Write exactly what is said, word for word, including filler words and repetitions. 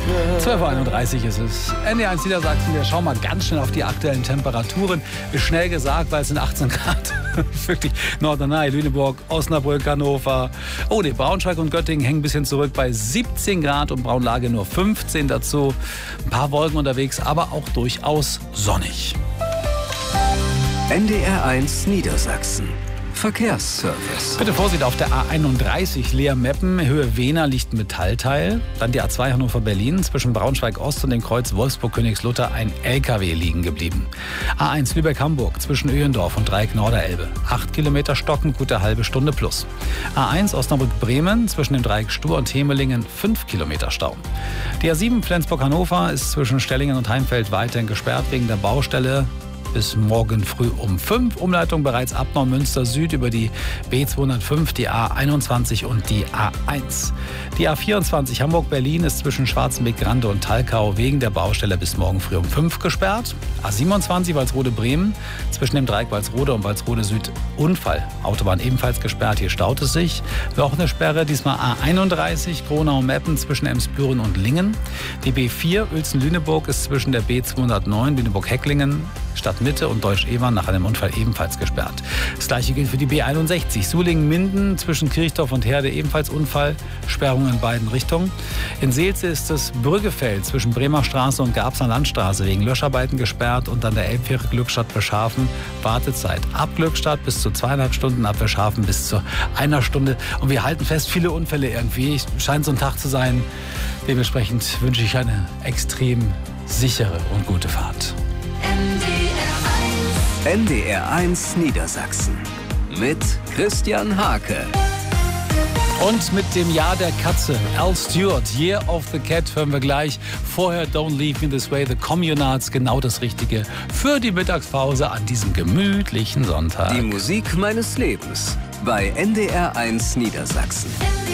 zwölf Uhr einunddreißig ist es. N D R eins Niedersachsen, wir schauen mal ganz schnell auf die aktuellen Temperaturen. Ist schnell gesagt, weil es sind achtzehn Grad. Wirklich Norderney, Lüneburg, Osnabrück, Hannover. Oh, die Braunschweig und Göttingen hängen ein bisschen zurück bei siebzehn Grad und Braunlage nur fünfzehn dazu. Ein paar Wolken unterwegs, aber auch durchaus sonnig. N D R eins Niedersachsen. Verkehrsservice. Bitte Vorsicht auf der A einunddreißig Leer-Meppen, Höhe Wehner liegt ein Metallteil. Dann die A zwei Hannover-Berlin, zwischen Braunschweig-Ost und dem Kreuz Wolfsburg-Königslutter ein L K W liegen geblieben. A eins Lübeck-Hamburg, zwischen Öhendorf und Dreieck Norderelbe. acht Kilometer stocken, gute halbe Stunde plus. A eins Osnabrück-Bremen, zwischen dem Dreieck Stur und Hemelingen, fünf Kilometer Stau. Die A sieben Flensburg-Hannover ist zwischen Stellingen und Heimfeld weiterhin gesperrt wegen der Baustelle. Bis morgen früh um fünf. Umleitung bereits ab Neumünster Süd über die B zweihundertfünf, die A einundzwanzig und die A eins. Die A vierundzwanzig Hamburg-Berlin ist zwischen Schwarzenbeck-Grande und Talkau wegen der Baustelle bis morgen früh um fünf gesperrt. A siebenundzwanzig Walsrode-Bremen, zwischen dem Dreieck Walsrode und Walsrode Süd Unfall. Autobahn ebenfalls gesperrt, hier staut es sich. Noch eine Sperre, diesmal A einunddreißig Gronau-Meppen zwischen Emsbüren und Lingen. Die B vier Uelzen-Lüneburg ist zwischen der B zweihundertneun Lüneburg-Hecklingen, Stadtmitte und Deutsch-Evern nach einem Unfall ebenfalls gesperrt. Das gleiche gilt für die B einundsechzig. Sulingen-Minden zwischen Kirchdorf und Herde ebenfalls Unfall. Sperrung in beiden Richtungen. In Seelze ist das Brüggefeld zwischen Bremer Straße und Garbsener Landstraße wegen Löscharbeiten gesperrt und an der Elbfähre Glückstadt Beschhafen Wartezeit ab Glückstadt bis zu zweieinhalb Stunden, ab Beschhafen bis zu einer Stunde. Und wir halten fest, viele Unfälle irgendwie. Scheint so ein Tag zu sein. Dementsprechend wünsche ich eine extrem sichere und gute Fahrt. N D R eins Niedersachsen mit Christian Hake. Und mit dem Jahr der Katze, Al Stewart, Year of the Cat, hören wir gleich. Vorher Don't Leave Me This Way, The Communards, genau das Richtige für die Mittagspause an diesem gemütlichen Sonntag. Die Musik meines Lebens bei N D R eins Niedersachsen.